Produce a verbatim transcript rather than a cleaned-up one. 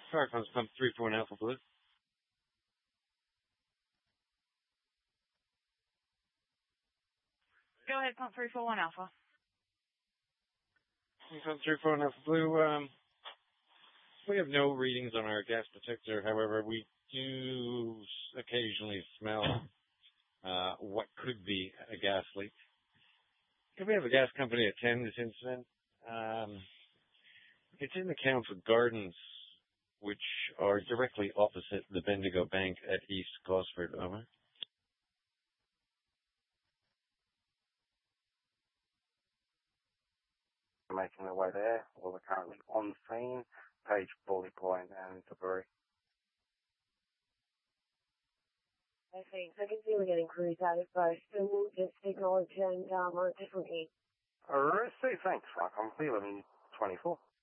Fire Funds Pump three four one Alpha Blue. Go ahead, Pump three four one Alpha. Pump three four one Alpha Blue. Um, we have no readings on our gas detector. However, we do occasionally smell uh, what could be a gas leak. Could we have a gas company attend this incident? Um, it's in the Council Gardens, which are directly opposite the Bendigo Bank at East Gosford. Over. Making their way there, or they're currently on scene, Page, Bully Point and debris. I think I can see we're getting crews out of both, so we'll just acknowledge and um, on a different heat. Alright, thanks, Mike. I'm clear, eleven twenty-four.